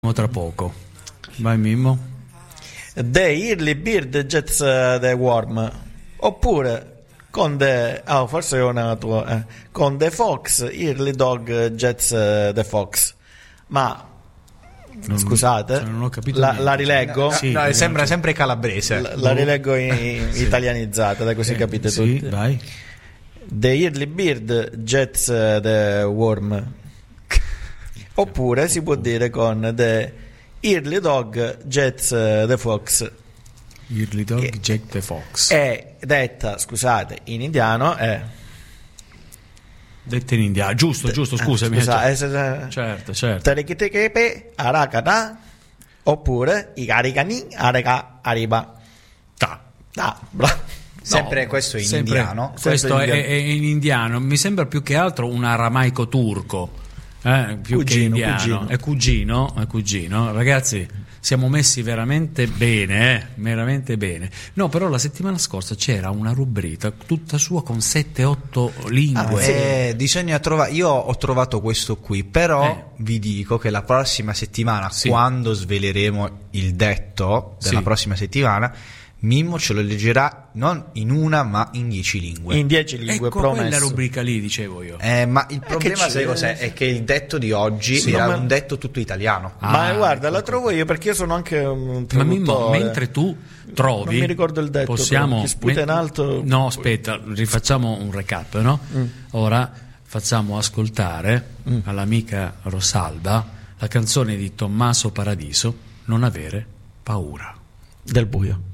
tra poco. Vai Mimmo. The Early Bird Gets the Worm, oppure con The forse è una tua con The Fox Early Dog Gets the Fox. Ma scusate, non ho capito la rileggo. Sì, no, sembra sempre calabrese. La rileggo italianizzata, da così capite tutti. Vai. The Early Bird Gets the Worm, oppure si può dire con The Early Dog Gets the Fox. Early Dog Jack the Fox. È detta, scusate, in indiano è detta in indiano, giusto, scusami. Certo. Tarikitekepe arakata, oppure Ikarikani araka ariba. Sempre questo è in indiano. Questo è in indiano. Mi sembra più che altro un aramaico turco. Più cugino, che indiano. È cugino. Ragazzi, siamo messi veramente bene, veramente bene. No, però la settimana scorsa c'era una rubrica tutta sua con 7-8 lingue. Bisogna trovare. Io ho trovato questo qui, però vi dico che la prossima settimana, quando sveleremo il detto della prossima settimana, Mimmo ce lo leggerà non in una ma in 10 lingue. In 10 lingue, ecco, promesso. Quella rubrica lì, dicevo io. Ma il problema, sai cos'è? È che il detto di oggi era un detto tutto italiano. Ma guarda, la trovo io, perché io sono anche un traduttore. Ma Mimmo, mentre tu trovi, non mi ricordo il detto, possiamo sputa in alto. No, aspetta, rifacciamo un recap, no? Ora facciamo ascoltare all'amica Rosalba la canzone di Tommaso Paradiso, Non avere paura del buio.